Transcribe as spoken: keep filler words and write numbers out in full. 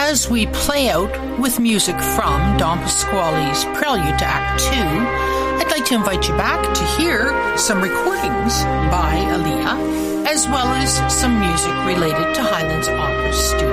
as we play out with music from Don Pasquale's Prelude to Act Two, I'd like to invite you back to hear some recordings by Aaliyah, as well as some music related to Highlands Opera Studio.